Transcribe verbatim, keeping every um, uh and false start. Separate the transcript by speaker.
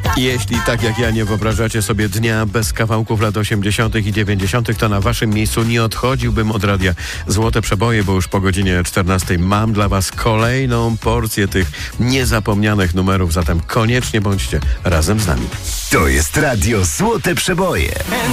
Speaker 1: Jeśli tak jak ja nie wyobrażacie sobie dnia bez kawałków lat osiemdziesiątych i dziewięćdziesiątych, to na waszym miejscu nie odchodziłbym od radia Złote Przeboje, bo już po godzinie czternastej mam dla was kolejną porcję tych niezapomnianych numerów, zatem koniecznie bądźcie razem z nami.
Speaker 2: To jest radio Złote Przeboje.